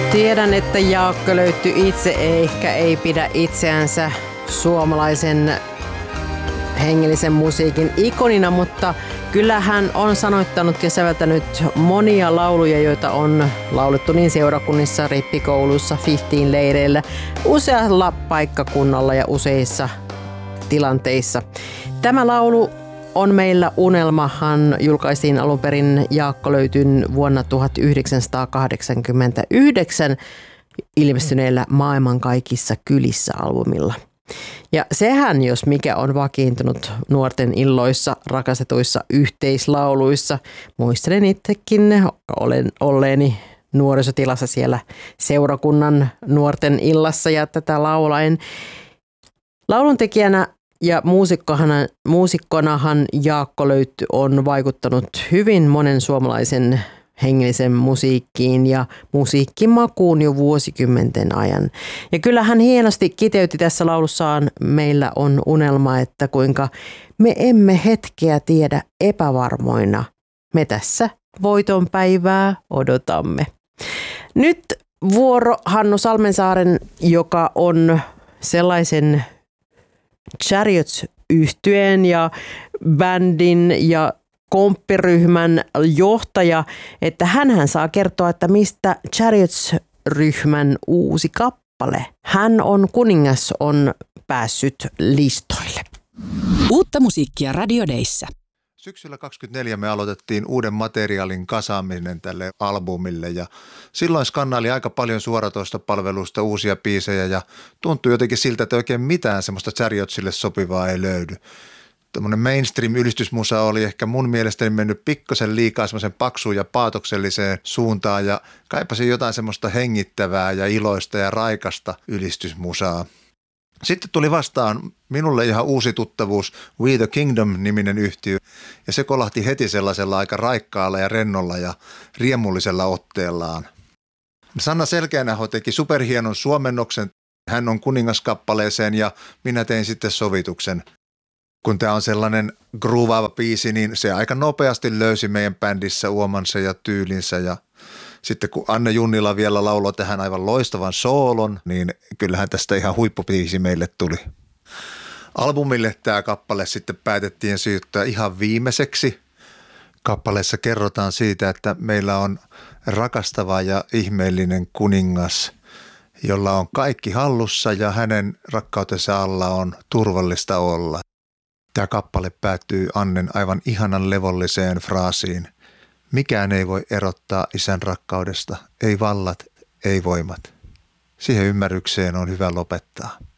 Tiedän, että Jaakko Löyty itse ehkä ei pidä itseänsä suomalaisen hengellisen musiikin ikonina, mutta kyllä hän on sanoittanut ja säveltänyt monia lauluja, joita on laulettu niin seurakunnissa, rippikouluissa, 15-leireillä, usealla paikkakunnalla ja useissa tilanteissa. Tämä laulu on meillä unelma. Hän julkaistiin alun perin Jaakko Löytyn vuonna 1989 ilmestyneellä Maailman kaikissa kylissä -albumilla. Ja sehän, jos mikä, on vakiintunut nuorten illoissa, rakastetuissa yhteislauluissa. Muistelen itsekin olleeni nuorisotilassa siellä seurakunnan nuorten illassa ja tätä laulaen. Lauluntekijänä ja muusikkonahan Jaakko Löyty on vaikuttanut hyvin monen suomalaisen hengellisen musiikkiin ja musiikkimakuun jo vuosikymmenten ajan. Ja kyllä hän hienosti kiteytti tässä laulussaan Meillä on unelma, että kuinka me emme hetkeä tiedä epävarmoina. Me tässä voiton päivää odotamme. Nyt vuoro Hannu Salmensaaren, joka on sellaisen Chariots-yhtyeen ja bändin ja komppiryhmän johtaja, että hänhän saa kertoa, että mistä Chariots-ryhmän uusi kappale, Hän on kuningas, on päässyt listoille. Uutta musiikkia Radio Dayssä. Syksyllä 2024 me aloitettiin uuden materiaalin kasaaminen tälle albumille ja silloin skannaili aika paljon suoratoistopalveluista uusia biisejä ja tuntui jotenkin siltä, että oikein mitään semmoista Chariotsille sopivaa ei löydy. Tämmöinen mainstream-ylistysmusa oli ehkä mun mielestäni mennyt pikkasen liikaa semmoisen paksuun ja paatokselliseen suuntaan ja kaipasin jotain semmoista hengittävää ja iloista ja raikasta ylistysmusaa. Sitten tuli vastaan minulle ihan uusi tuttavuus We the Kingdom-niminen yhtye ja se kolahti heti sellaisella aika raikkaalla ja rennolla ja riemullisella otteellaan. Sanna Selkeänäho teki superhienon suomennoksen Hän on kuningaskappaleeseen ja minä tein sitten sovituksen. Kun tämä on sellainen groovaava biisi, niin se aika nopeasti löysi meidän bändissä uomansa ja tyylinsä. Ja sitten kun Anne Junnila vielä lauloi tähän aivan loistavan soolon, niin kyllähän tästä ihan huippubiisi meille tuli. Albumille tämä kappale sitten päätettiin syyttää ihan viimeiseksi. Kappaleessa kerrotaan siitä, että meillä on rakastava ja ihmeellinen kuningas, jolla on kaikki hallussa ja hänen rakkautensa alla on turvallista olla. Tämä kappale päättyy Annen aivan ihanan levolliseen fraasiin. Mikään ei voi erottaa isän rakkaudesta, ei vallat, ei voimat. Siihen ymmärrykseen on hyvä lopettaa.